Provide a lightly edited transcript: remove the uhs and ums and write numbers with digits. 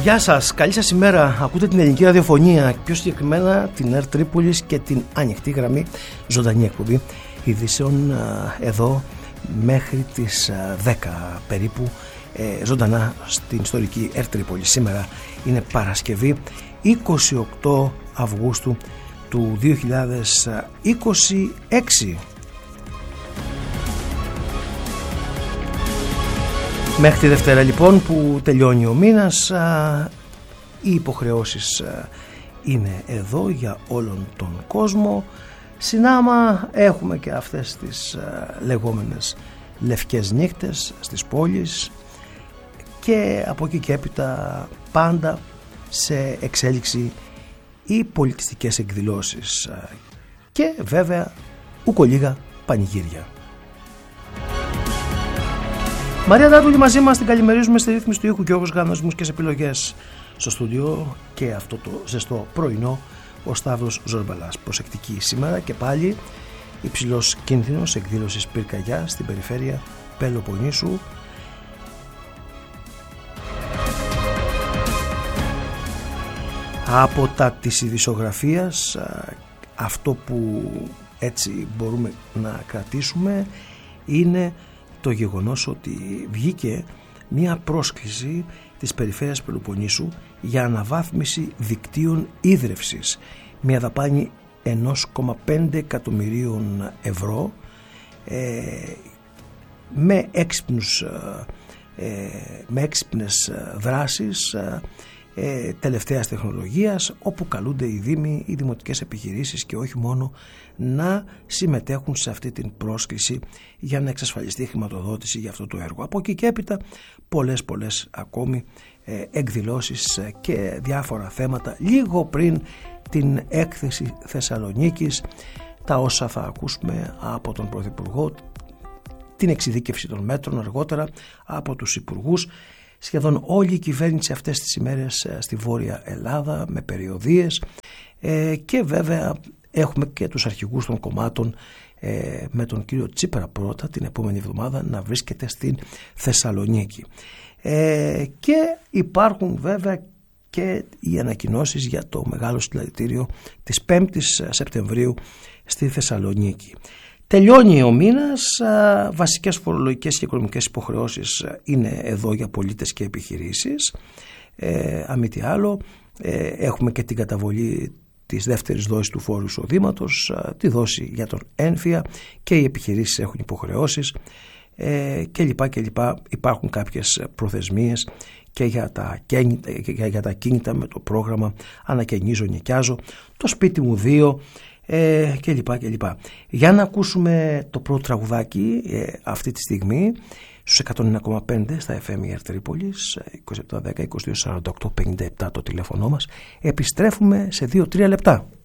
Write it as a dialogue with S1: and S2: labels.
S1: Γεια σας, καλή σας ημέρα. Ακούτε την ελληνική ραδιοφωνία, πιο συγκεκριμένα την ΕΡΤ Τρίπολης και την ανοιχτή γραμμή, ζωντανή εκπομπή ειδήσεων εδώ μέχρι τις 10 περίπου, ζωντανά στην ιστορική ΕΡΤ Τρίπολης. Σήμερα είναι Παρασκευή 28 Αυγούστου του 2026. Μέχρι τη Δευτέρα λοιπόν που τελειώνει ο μήνας, οι υποχρεώσεις είναι εδώ για όλον τον κόσμο. Συνάμα έχουμε και αυτές τις λεγόμενες λευκές νύχτες στις πόλεις και από εκεί και έπειτα πάντα σε εξέλιξη οι πολιτιστικές εκδηλώσεις και βέβαια ουκολίγα πανηγύρια. Μαρία Δάτουλη μαζί μας, την καλημερίζουμε στη ρύθμιση του ήχου και όπως κάνουμε μουσικές επιλογές στο στούντιο και αυτό το ζεστό πρωινό ο Σταύρος Ζορμπαλάς. Προσεκτική σήμερα και πάλι υψηλός κίνδυνος εκδήλωσης πυρκαγιά στην περιφέρεια Πελοποννήσου. Από τα της ειδησιογραφίας αυτό που έτσι μπορούμε να κρατήσουμε είναι το γεγονός ότι βγήκε μια πρόσκληση της περιφέρειας Πελοποννήσου για αναβάθμιση δικτύων ίδρευσης, μια δαπάνη 1,5 εκατομμυρίων ευρώ με έξυπνες δράσεις τελευταίας τεχνολογίας, όπου καλούνται οι δήμοι, οι δημοτικές επιχειρήσεις και όχι μόνο να συμμετέχουν σε αυτή την πρόσκληση για να εξασφαλιστεί χρηματοδότηση για αυτό το έργο. Από εκεί και έπειτα πολλές ακόμη εκδηλώσεις και διάφορα θέματα λίγο πριν την έκθεση Θεσσαλονίκης, τα όσα θα ακούσουμε από τον Πρωθυπουργό, την εξειδίκευση των μέτρων αργότερα από τους υπουργούς. Σχεδόν όλη η κυβέρνηση αυτές τις ημέρες στη Βόρεια Ελλάδα με περιοδίες και βέβαια έχουμε και τους αρχηγούς των κομμάτων με τον κύριο Τσίπρα πρώτα την επόμενη εβδομάδα να βρίσκεται στην Θεσσαλονίκη. Και υπάρχουν βέβαια και οι ανακοινώσεις για το μεγάλο συλλαλητήριο της 5ης Σεπτεμβρίου στη Θεσσαλονίκη. Τελειώνει ο μήνας, βασικές φορολογικές και οικονομικές υποχρεώσεις είναι εδώ για πολίτες και επιχειρήσεις. Αν μη τι άλλο, έχουμε και την καταβολή της δεύτερης δόσης του φόρου εισοδήματος, τη δόση για τον ένφια και οι επιχειρήσεις έχουν υποχρεώσεις και λοιπά. Υπάρχουν κάποιες προθεσμίες και για τα κίνητα με το πρόγραμμα Ανακαινίζω Νοικιάζω, το σπίτι μου 2 και λοιπά. Για να ακούσουμε το πρώτο τραγουδάκι αυτή τη στιγμή στους 101,5 στα FM ΕΡΤ Τρίπολης, 2710 2248 57 το τηλέφωνο μας. Επιστρέφουμε σε 2-3 λεπτά.